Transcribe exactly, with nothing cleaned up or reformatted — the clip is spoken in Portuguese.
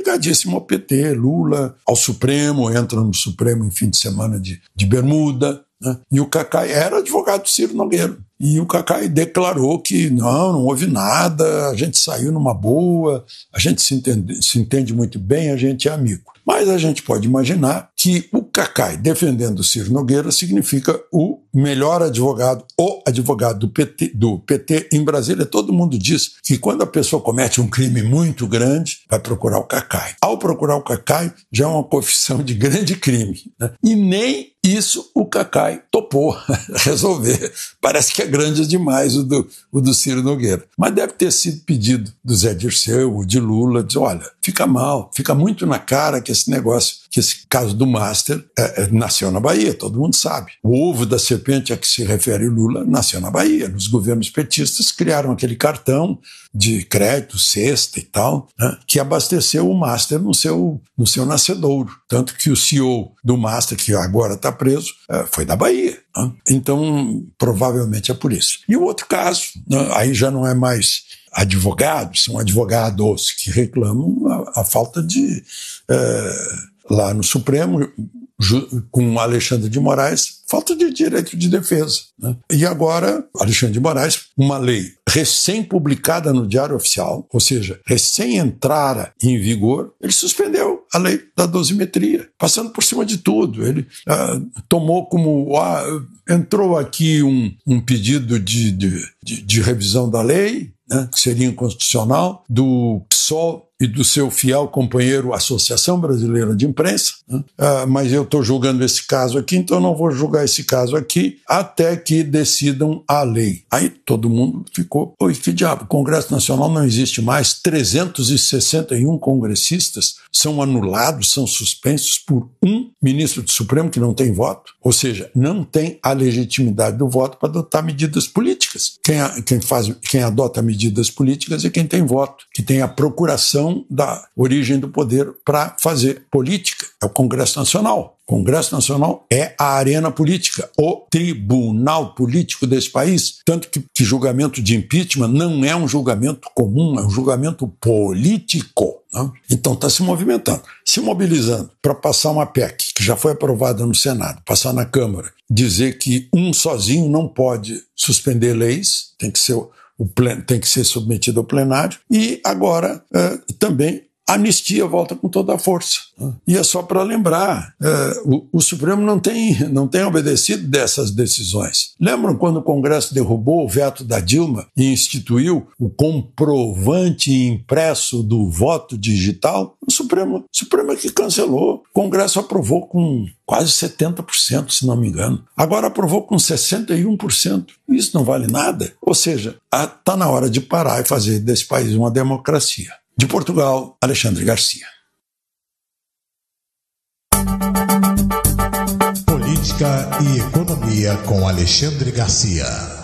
ligadíssimo ao P T, Lula, ao Supremo, entra no Supremo em fim de semana de, de bermuda, né? E o Cacai era advogado do Ciro Nogueira. E o Cacai declarou que não, não houve nada, a gente saiu numa boa, a gente se entende, se entende muito bem, a gente é amigo. Mas a gente pode imaginar que o Cacai defendendo o Ciro Nogueira significa o melhor advogado, o advogado do P T, do P T em Brasília. Todo mundo diz que quando a pessoa comete um crime muito grande, vai procurar o Cacai. Ao procurar o Cacai, já é uma confissão de grande crime, né? E nem isso o Cacai topou resolver. Parece que é grande demais o do, o do Ciro Nogueira. Mas deve ter sido pedido do Zé Dirceu, ou de Lula, diz, olha, fica mal, fica muito na cara que esse negócio, que esse caso do Master é, é, nasceu na Bahia, todo mundo sabe. O ovo da serpente a que se refere Lula nasceu na Bahia. Nos governos petistas criaram aquele cartão de crédito, cesta e tal, né, que abasteceu o Master no seu, no seu nascedouro. Tanto que o C E O do Master, que agora está preso, é, foi da Bahia. Né? Então, provavelmente é por isso. E o outro caso, né, aí já não é mais advogados, são advogados que reclamam a, a falta de... É, lá no Supremo, com Alexandre de Moraes, falta de direito de defesa, né? E agora, Alexandre de Moraes, uma lei recém-publicada no Diário Oficial, ou seja, recém-entrara em vigor, ele suspendeu a lei da dosimetria, passando por cima de tudo. Ele ah, tomou como... Ah, entrou aqui um, um pedido de, de, de, de revisão da lei, né, que seria inconstitucional, do P SOL e do seu fiel companheiro Associação Brasileira de Imprensa, né? Ah, mas eu estou julgando esse caso aqui, então não vou julgar esse caso aqui até que decidam a lei. Aí todo mundo ficou, oi, que diabo, o Congresso Nacional não existe mais, trezentos e sessenta e um congressistas são anulados, são suspensos por um ministro do Supremo que não tem voto, ou seja, não tem a legitimidade do voto para adotar medidas políticas. Quem, a, quem, faz, quem adota medidas políticas é quem tem voto, que tem a procuração da origem do poder para fazer política. É o Congresso Nacional. O Congresso Nacional é a arena política, o tribunal político desse país. Tanto que, que julgamento de impeachment não é um julgamento comum, é um julgamento político. Né? Então está se movimentando, se mobilizando para passar uma P E C, que já foi aprovada no Senado, passar na Câmara, dizer que um sozinho não pode suspender leis, tem que ser... O pleno, tem que ser submetido ao plenário, e agora eh, também a anistia volta com toda a força. Né? E é só para lembrar, eh, o, o Supremo não tem, não tem obedecido dessas decisões. Lembram quando o Congresso derrubou o veto da Dilma e instituiu o comprovante impresso do voto digital? O Supremo, o Supremo é que cancelou. O Congresso aprovou com quase setenta por cento, se não me engano. Agora aprovou com sessenta e um por cento. Isso não vale nada. Ou seja, está na hora de parar e fazer desse país uma democracia. De Portugal, Alexandre Garcia. Política e Economia com Alexandre Garcia.